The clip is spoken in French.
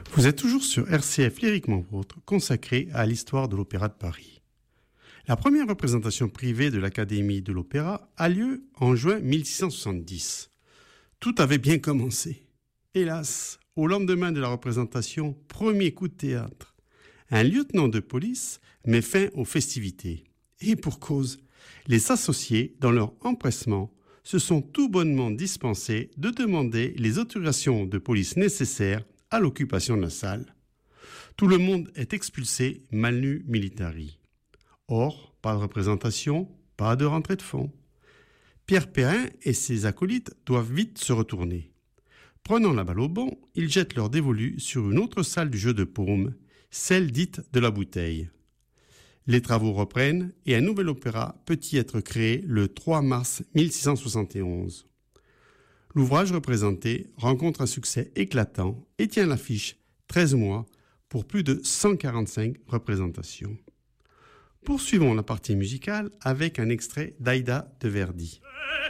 Vous êtes toujours sur RCF Lyriquement Vôtre, consacré à l'histoire de l'Opéra de Paris. La première représentation privée de l'Académie de l'Opéra a lieu en juin 1670. Tout avait bien commencé. Hélas, au lendemain de la représentation, premier coup de théâtre. Un lieutenant de police met fin aux festivités. Et pour cause, les associés, dans leur empressement, se sont tout bonnement dispensés de demander les autorisations de police nécessaires à l'occupation de la salle. Tout le monde est expulsé Malnu Militari. Or, pas de représentation, pas de rentrée de fonds. Pierre Perrin et ses acolytes doivent vite se retourner. Prenant la balle au bond, ils jettent leur dévolu sur une autre salle du jeu de paume, celle dite de la bouteille. Les travaux reprennent et un nouvel opéra peut y être créé le 3 mars 1671. L'ouvrage représenté rencontre un succès éclatant et tient l'affiche 13 mois pour plus de 145 représentations. Poursuivons la partie musicale avec un extrait d'Aïda de Verdi.